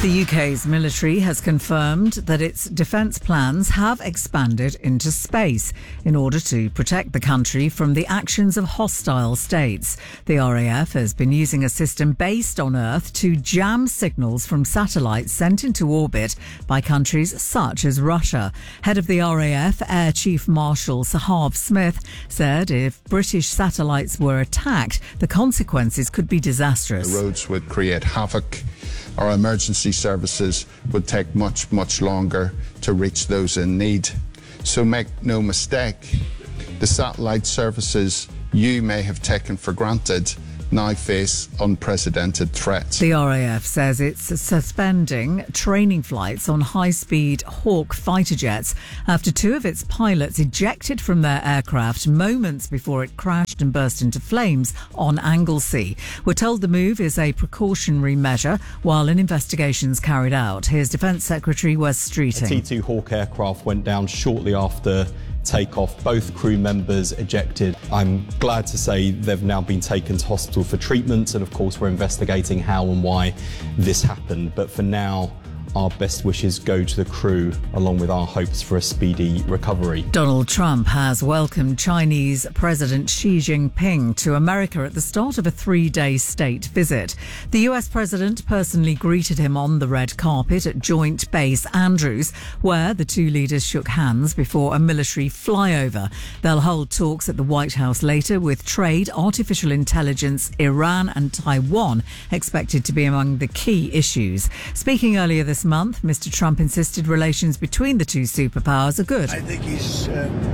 The UK's military has confirmed that its defence plans have expanded into space in order to protect the country from the actions of hostile states. The RAF has been using a system based on Earth to jam signals from satellites sent into orbit by countries such as Russia. Head of the RAF, Air Chief Marshal Sahav Smith, said if British satellites were attacked, the consequences could be disastrous. The roads would create havoc. Our emergency services would take much, much longer to reach those in need. So make no mistake, the satellite services you may have taken for granted now face unprecedented threats. The RAF says it's suspending training flights on high-speed Hawk fighter jets after two of its pilots ejected from their aircraft moments before it crashed and burst into flames on Anglesey. We're told the move is a precautionary measure while an investigation is carried out. Here's Defence Secretary Wes Streeting. A T-2 Hawk aircraft went down shortly after takeoff. Both crew members ejected. I'm glad to say they've now been taken to hospital for treatment, and of course we're investigating how and why this happened. But for now, our best wishes go to the crew, along with our hopes for a speedy recovery. Donald Trump has welcomed Chinese President Xi Jinping to America at the start of a 3-day state visit. The US president personally greeted him on the red carpet at Joint Base Andrews, where the two leaders shook hands before a military flyover. They'll hold talks at the White House later, with trade, artificial intelligence, Iran and Taiwan expected to be among the key issues. Speaking earlier this month, Mr. Trump insisted relations between the two superpowers are good. I think he's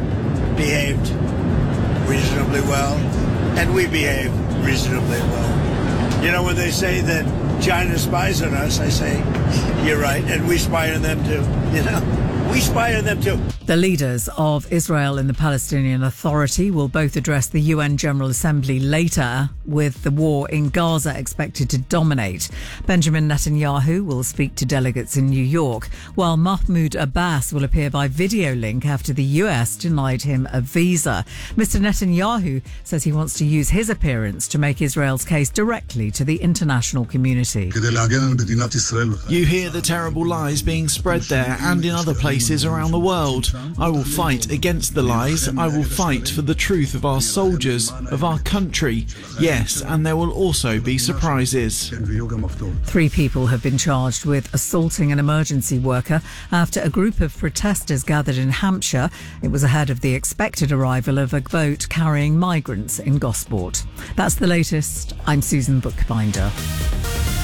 behaved reasonably well, and we behave reasonably well. You know, when they say that China spies on us, I say, you're right, and we spy on them too. You know, we spy on them too. The leaders of Israel and the Palestinian Authority will both address the UN General Assembly later, with the war in Gaza expected to dominate. Benjamin Netanyahu will speak to delegates in New York, while Mahmoud Abbas will appear by video link after the US denied him a visa. Mr. Netanyahu says he wants to use his appearance to make Israel's case directly to the international community. You hear the terrible lies being spread there and in other places around the world. I will fight against the lies. I will fight for the truth of our soldiers, of our country. Yes, and there will also be surprises. 3 people have been charged with assaulting an emergency worker after a group of protesters gathered in Hampshire. It was ahead of the expected arrival of a boat carrying migrants in Gosport. That's the latest. I'm Susan Bookbinder.